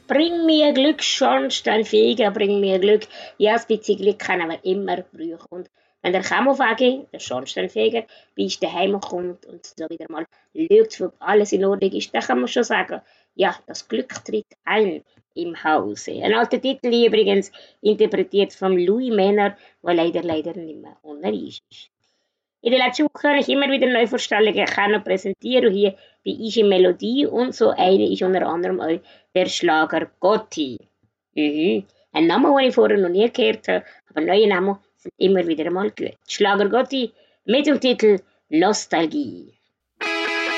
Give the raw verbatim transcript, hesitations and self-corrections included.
Bring mir Glück, Schornsteinfeger, bring mir Glück. Ja, ein bisschen Glück können wir immer brauchen. Und wenn der Camovage, der Schornsteinfeger, bei uns daheim kommt und so wieder mal schaut, ob alles in Ordnung ist, dann kann man schon sagen, ja, das Glück tritt ein im Hause. Ein alter Titel übrigens, interpretiert von Louis Männer, der leider, leider nicht mehr unter uns ist. In der letzten Woche habe ich immer wieder Neuvorstellungen können präsentieren und hier bei «Ische Melodie» und so eine ist unter anderem auch der Schlager Gotti. Mhm. Ein Name, den ich vorher noch nie gehört habe, aber neue Namen sind immer wieder einmal gut. Schlager Gotti mit dem Titel Nostalgie.